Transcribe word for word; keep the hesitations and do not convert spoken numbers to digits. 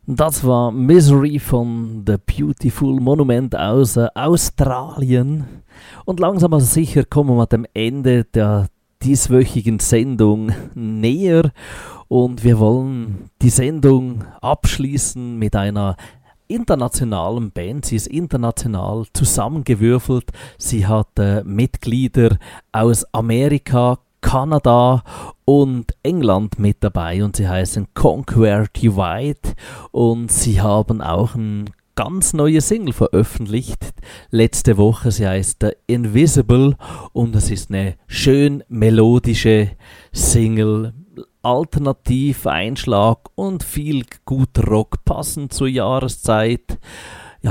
Das war Misery von The Beautiful Monument aus äh, Australien. Und langsam aber sicher kommen wir dem Ende der dieswöchigen Sendung näher. Und wir wollen die Sendung abschließen mit einer internationalen Band. Sie ist international zusammengewürfelt. Sie hat äh, Mitglieder aus Amerika, Kanada und England mit dabei und sie heißen Conquer Divide und sie haben auch ein ganz neue Single veröffentlicht letzte Woche. Sie heißt Invisible und es ist eine schön melodische Single, alternativ Einschlag und viel guter Rock passend zur Jahreszeit.